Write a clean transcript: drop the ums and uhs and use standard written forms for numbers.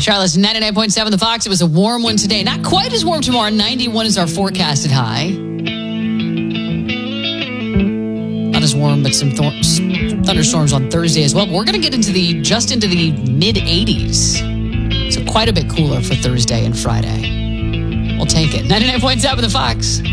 Charlotte's 99.7 The Fox. It was a warm one today. Not quite as warm tomorrow. 91 is our forecasted high. Not as warm, but some thunderstorms on Thursday as well. But we're going to get into the mid-80s. So quite a bit cooler for Thursday and Friday. We'll take it. 99.7 The Fox.